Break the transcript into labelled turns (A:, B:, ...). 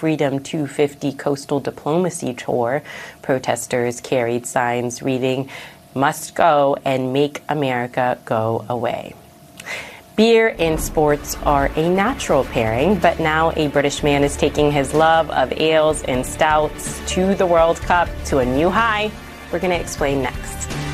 A: Freedom 250 Coastal Diplomacy Tour, protesters carried signs reading, "Must go and make America go away." Beer and sports are a natural pairing, but now a British man is taking his love of ales and stouts to the World Cup to a new high. We're going to explain next.